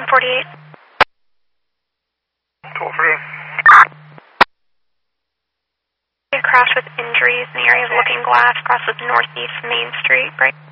148. 1248. A crash with injuries in the area of Looking Glass, crosses northeast Main Street, right?